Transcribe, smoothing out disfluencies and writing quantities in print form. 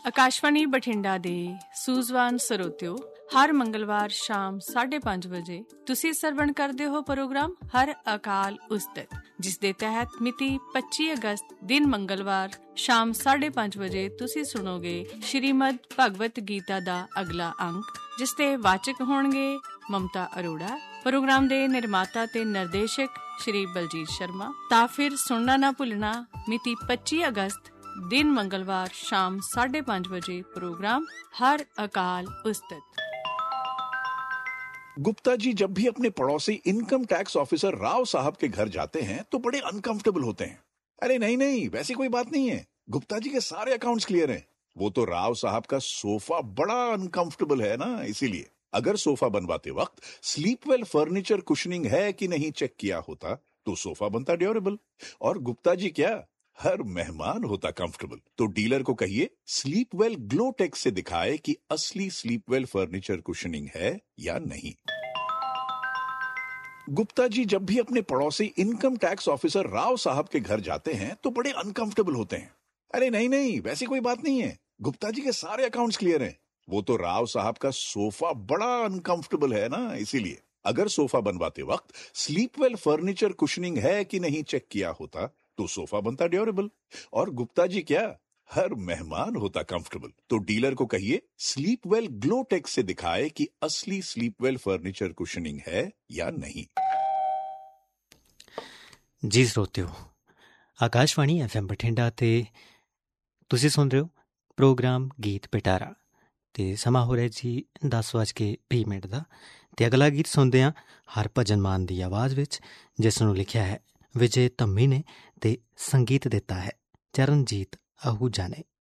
ਆਕਾਸ਼ਵਾਣੀ ਬਠਿੰਡਾ ਦੇ ਸੂਝਵਾਨ ਸਰੋਤਿਓ, ਹਰ ਮੰਗਲਵਾਰ ਸ਼ਾਮ 5:30 ਵਜੇ ਤੁਸੀਂ ਸਰਵਣ ਕਰਦੇ ਹੋ ਪ੍ਰੋਗਰਾਮ ਹਰ ਅਕਾਲ ਉਸਤਤ, ਜਿਸ ਦੇ ਤਹਿਤ ਮਿਤੀ 25 ਅਗਸਤ ਦਿਨ ਮੰਗਲਵਾਰ ਸ਼ਾਮ 5:30 ਵਜੇ ਤੁਸੀਂ ਸੁਣੋਗੇ ਸ਼੍ਰੀਮਦ ਭਗਵਤ ਗੀਤਾ ਦਾ ਅਗਲਾ ਅੰਕ, ਜਿਸ ਦੇ ਵਾਚਕ ਹੋਣਗੇ ਮਮਤਾ ਅਰੋੜਾ। ਪ੍ਰੋਗਰਾਮ ਦੇ ਨਿਰਮਾਤਾ ਤੇ ਨਿਰਦੇਸ਼ਕ ਸ਼੍ਰੀ ਬਲਜੀਤ ਸ਼ਰਮਾ। ਤਾਂ ਫਿਰ ਸੁਣਨਾ ਨਾ ਭੁੱਲਣਾ, ਮਿਤੀ 25 अगस्त दिन मंगलवार शाम 5:30 बजे प्रोग्राम हर अकाल उस्तत। गुप्ता जी जब भी अपने पड़ोसी इनकम टैक्स ऑफिसर राव साहब के घर जाते हैं तो बड़े अनकंफर्टेबल होते हैं। अरे नहीं नहीं, वैसी कोई बात नहीं है, गुप्ता जी के सारे अकाउंट्स क्लियर हैं। वो तो राव साहब का सोफा बड़ा अनकंफर्टेबल है ना, इसीलिए अगर सोफा बनवाते वक्त स्लीपवेल फर्नीचर कुशनिंग है कि नहीं चेक किया होता तो सोफा बनता ड्यूरेबल, और गुप्ता जी क्या, हर मेहमान होता कंफर्टेबल। तो डीलर को कहिए स्लीपवेल ग्लोटेक्स से दिखाए कि असली स्लीपवेल फर्नीचर कुशनिंग है या नहीं। गुप्ता जी जब भी अपने पड़ोसी इनकम टैक्स ऑफिसर राव साहब के घर जाते हैं तो बड़े अनकंफर्टेबल होते हैं। अरे नहीं नहीं, वैसी कोई बात नहीं है, गुप्ता जी के सारे अकाउंट्स क्लियर हैं। वो तो राव साहब का सोफा बड़ा अनकंफर्टेबल है ना, इसीलिए अगर सोफा बनवाते वक्त स्लीपवेल फर्नीचर कुशनिंग है कि नहीं चेक किया होता तो सोफा बनता ड्यूरेबल, और गुप्ता जी क्या, हर मेहमान होता कंफर्टेबल। तो डीलर को कहिए स्लीपवेल ग्लोटेक्स से दिखाए कि असली स्लीपवेल फर्नीचर कुशनिंग है या नहीं। जी श्रोतियो, आकाशवाणी FM बठिंडा ते तुसी सुन रहे हो प्रोग्राम गीत पिटारा ते समा हो रहा जी 10:20 ਦਾ ਤੇ ਅਗਲਾ ਗੀਤ ਸੁਣਦੇ ਹਾਂ ਹਰਭਜਨ ਮਾਨ ਦੀ ਆਵਾਜ਼ ਵਿੱਚ, ਜਿਸ ਨੂੰ ਲਿਖਿਆ ਹੈ ਵਿਜੇ ਧੰਮੀ ਨੇ ਤੇ ਸੰਗੀਤ ਦਿੱਤਾ ਹੈ ਚਰਨਜੀਤ ਆਹੂਜਾ ਨੇ।